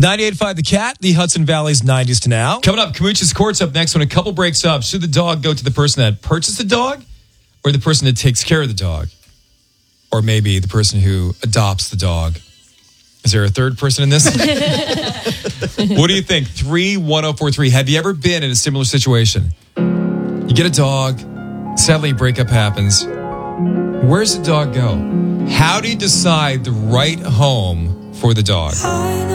98.5 The Cat, the Hudson Valley's 90s to now. Coming up, Kamuch's Court's up next when a couple breaks up. Should the dog go to the person that purchased the dog or the person that takes care of the dog? Or maybe the person who adopts the dog? Is there a third person in this? What do you think? 31043. Have you ever been in a similar situation? You get a dog. Sadly, a breakup happens. Where's the dog go? How do you decide the right home for the dog?